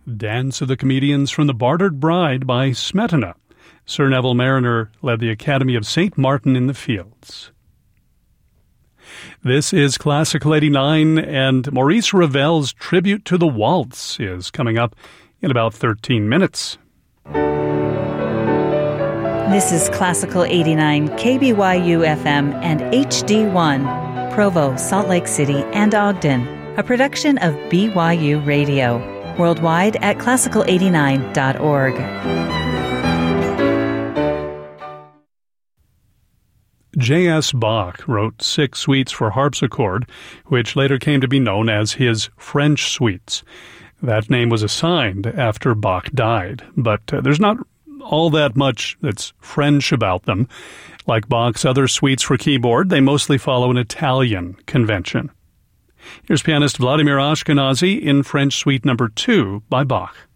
Dance of the Comedians from the Bartered Bride by Smetana. Sir Neville Mariner led the Academy of St. Martin in the Fields. This is Classical 89, and Maurice Ravel's Tribute to the Waltz is coming up in about 13 minutes. This is Classical 89, KBYU FM and HD1, Provo, Salt Lake City, and Ogden, a production of BYU Radio. Worldwide at classical89.org. J.S. Bach wrote 6 suites for harpsichord, which later came to be known as his French suites. That name was assigned after Bach died, but there's not all that much that's French about them. Like Bach's other suites for keyboard, they mostly follow an Italian convention. Here's pianist Vladimir Ashkenazy in French Suite No. 2 by Bach.